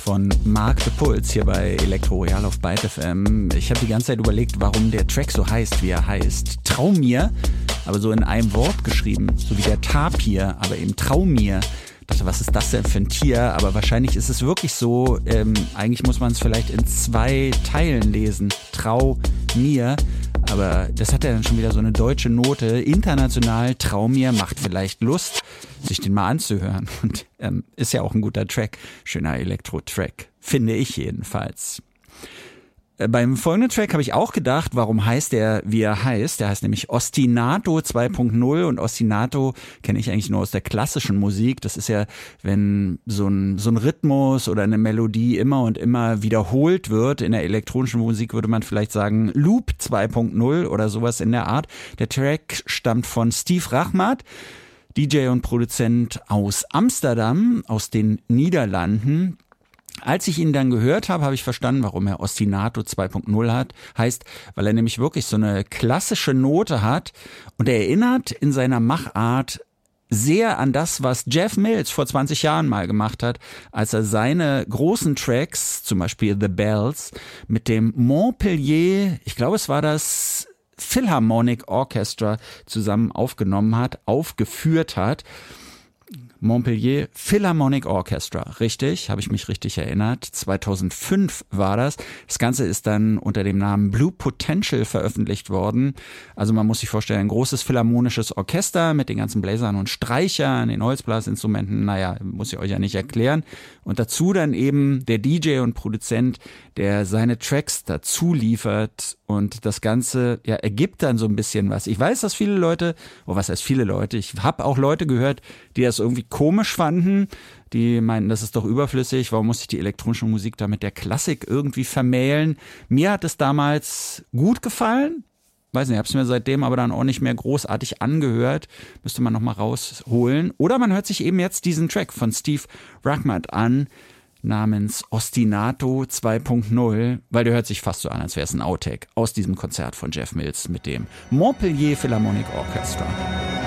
von Marc de Puls hier bei Elektro Royal auf Byte FM. Ich habe die ganze Zeit überlegt, warum der Track so heißt, wie er heißt. Trau mir, aber so in einem Wort geschrieben, so wie der Tapir, aber eben Trau mir. Ich dachte, was ist das denn für ein Tier? Aber wahrscheinlich ist es wirklich so, eigentlich muss man es vielleicht in 2 Teilen lesen. Trau mir. Aber das hat ja dann schon wieder so eine deutsche Note. International, Trau mir, macht vielleicht Lust, sich den mal anzuhören. Und ist ja auch ein guter Track. Schöner Elektro-Track. Finde ich jedenfalls. Beim folgenden Track habe ich auch gedacht, warum heißt der, wie er heißt. Der heißt nämlich Ostinato 2.0 und Ostinato kenne ich eigentlich nur aus der klassischen Musik. Das ist ja, wenn so ein Rhythmus oder eine Melodie immer und immer wiederholt wird. In der elektronischen Musik würde man vielleicht sagen Loop 2.0 oder sowas in der Art. Der Track stammt von Steve Rachmat, DJ und Produzent aus Amsterdam, aus den Niederlanden. Als ich ihn dann gehört habe, habe ich verstanden, warum er Ostinato 2.0 heißt, weil er nämlich wirklich so eine klassische Note hat und er erinnert in seiner Machart sehr an das, was Jeff Mills vor 20 Jahren mal gemacht hat, als er seine großen Tracks, zum Beispiel The Bells, mit dem Montpellier, ich glaube es war das Philharmonic Orchestra, zusammen aufgeführt hat. Montpellier Philharmonic Orchestra, richtig, habe ich mich richtig erinnert. 2005 war das. Das Ganze ist dann unter dem Namen Blue Potential veröffentlicht worden. Also man muss sich vorstellen, ein großes philharmonisches Orchester mit den ganzen Bläsern und Streichern, den Holzblasinstrumenten, naja, muss ich euch ja nicht erklären. Und dazu dann eben der DJ und Produzent, der seine Tracks dazu liefert und das Ganze ja ergibt dann so ein bisschen was. Ich weiß, dass viele Leute, was heißt viele Leute, ich habe auch Leute gehört, die das irgendwie komisch fanden, die meinten, das ist doch überflüssig, warum muss ich die elektronische Musik da mit der Klassik irgendwie vermählen? Mir hat es damals gut gefallen, weiß nicht, ich habe es mir seitdem aber dann auch nicht mehr großartig angehört, müsste man nochmal rausholen. Oder man hört sich eben jetzt diesen Track von Steve Rachmat an, namens Ostinato 2.0, weil der hört sich fast so an, als wäre es ein Outtake aus diesem Konzert von Jeff Mills mit dem Montpellier Philharmonic Orchestra.